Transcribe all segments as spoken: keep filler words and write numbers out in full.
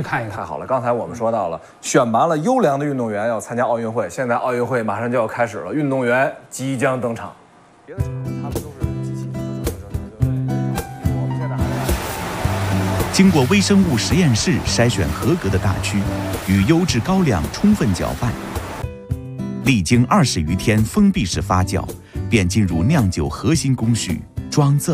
看一看。 太好了，刚才我们说到了，选拔了优良的运动员要参加奥运会，现在奥运会马上就要开始了，运动员即将登场。别的场他们都是机器，我们现在还在。 经过微生物实验室筛选合格的大曲，与优质高粱充分搅拌，历经二十余天封闭式发酵，便进入酿酒核心工序装赠。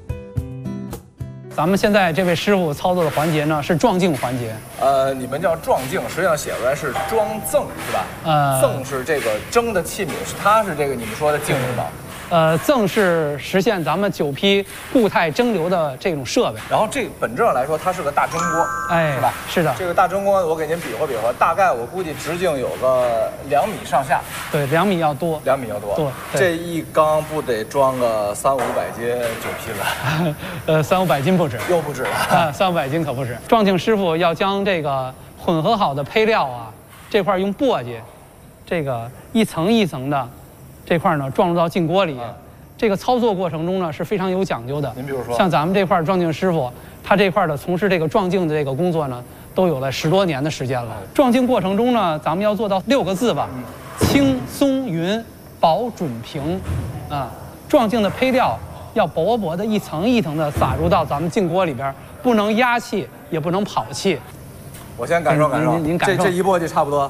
咱们现在这位师傅操作的环节呢是撞镜环节。 呃，你们叫撞镜，实际上写出来是装赠，是吧？ 呃， 赠是这个蒸的器皿，是它是这个你们说的镜是吧？ 呃，赠是实现咱们酒批固态蒸馏的这种设备。 然后这本质上来说，它是个大蒸锅， 哎， 是吧？ 是的。 这个大蒸锅，我给您比划比划，大概我估计直径有个两米上下。 对，两米要多。 两米要多。 多。 这一缸不得装个三五百斤酒批了？ 呃，三五百斤不止。 又不止了。 啊，三五百斤可不止。撞镜师傅要将这个混合好的配料啊，这块用簸箕，这个一层一层的。这块呢撞入到镜锅里，啊、这个操作过程中呢是非常有讲究的。 您比如说， 像咱们这块撞镜师傅，他这块的从事这个撞镜的这个工作呢，都有了十多年的时间了。撞镜过程中呢，咱们要做到六个字吧：嗯、轻松匀、保准平。啊，撞镜的配料要薄薄的一层一层的撒入到咱们镜锅里边，不能压气，也不能跑气。 我先感受感受， 您您感受， 这这一簸箕差不多。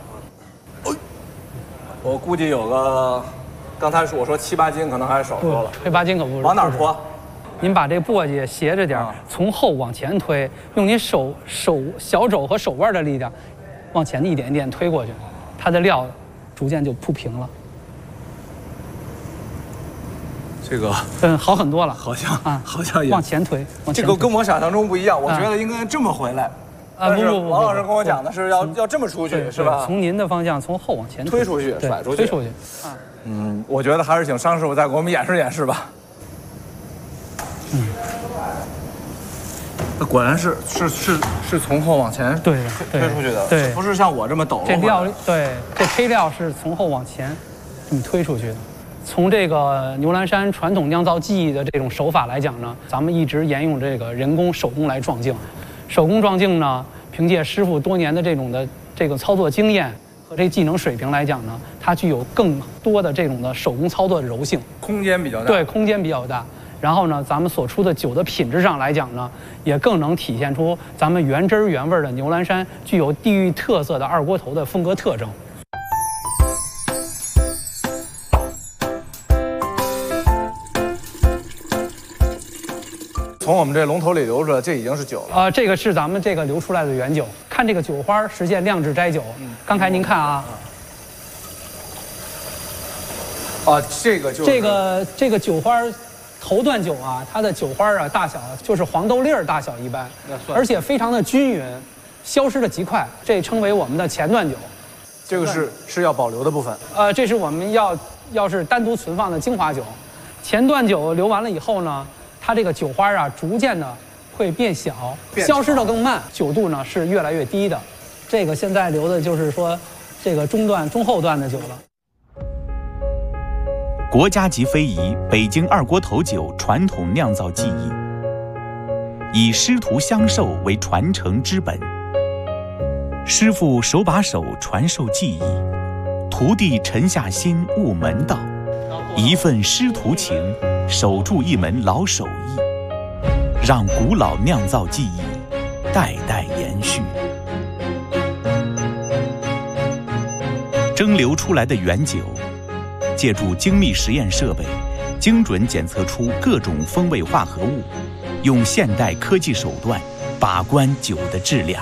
我估计有个，刚才我说七八斤，可能还是少说了。 七八斤可不是。 往哪儿拖？ 您把这簸箕斜着点，啊、从后往前推，用您手手小肘和手腕的力量，往前一点一点推过去，它的料逐渐就铺平了。 这个嗯，好很多了。 好像啊， 好像也往前推，往前推。 这个跟我想象中不一样，我觉得应该这么回来。 啊，不不不， 王老师跟我讲的是要要这么出去，是吧？ 从您的方向从后往前推出去，甩出去， 推出去。 啊，嗯，我觉得还是请商师傅再给我们演示演示吧。嗯，那果然是是是是从后往前对推出去的， 对， 不是像我这么抖。 这料对，这配料是从后往前这么推出去的。从这个牛栏山传统酿造技艺的这种手法来讲呢，咱们一直沿用这个人工手工来撞镜。手工撞镜呢，凭借师傅多年的这种的这个操作经验和这技能水平来讲呢，它具有更多的这种的手工操作的柔性， 空间比较大。 对，空间比较大。然后呢，咱们所出的酒的品质上来讲呢，也更能体现出咱们原汁原味的牛栏山具有地域特色的二锅头的风格特征。 从我们这龙头里流出来，这已经是酒了。 呃，这个是咱们这个流出来的原酒。看这个酒花实现酿制摘酒。嗯，刚才您看啊， 啊，这个就是这个这个酒花，头段酒啊，它的酒花啊大小就是黄豆粒儿大小一般，而且非常的均匀，消失的极快，这称为我们的前段酒。 这个是是要保留的部分。 呃，这是我们要要是单独存放的精华酒。前段酒流完了以后呢，它这个酒花啊，逐渐的会变小，消失的更慢，酒度呢是越来越低的。这个现在留的就是说，这个中段、中后段的酒了。 国家级非遗北京二锅头酒传统酿造技艺，以师徒相授为传承之本。师傅手把手传授技艺，徒弟沉下心悟门道，一份师徒情，守住一门老手艺，让古老酿造技艺代代延续。蒸馏出来的原酒，借助精密实验设备，精准检测出各种风味化合物，用现代科技手段把关酒的质量。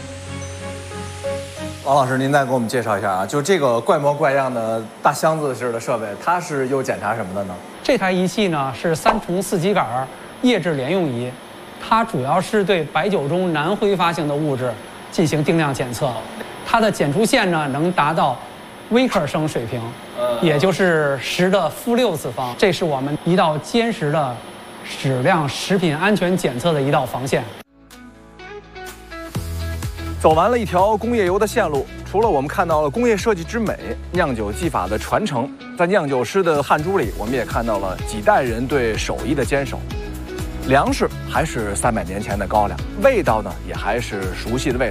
王老师，您再给我们介绍一下啊，就这个怪模怪样的大箱子式的设备，它是又检查什么的呢？ 这台仪器呢是三重四极杆液质联用仪，它主要是对白酒中难挥发性的物质进行定量检测，它的检出线呢能达到微克升水平，也就是十的负六次方，这是我们一道坚实的质量食品安全检测的一道防线。 走完了一条工业油的线路，除了我们看到了工业设计之美、酿酒技法的传承，在酿酒师的汗珠里，我们也看到了几代人对手艺的坚守。粮食还是三百年前的高粱，味道呢也还是熟悉的味